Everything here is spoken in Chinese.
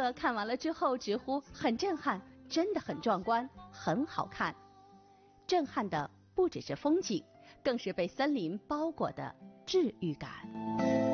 乐看完了之后直呼很震撼，真的很壮观，很好看。震撼的不只是风景，更是被森林包裹的治愈感。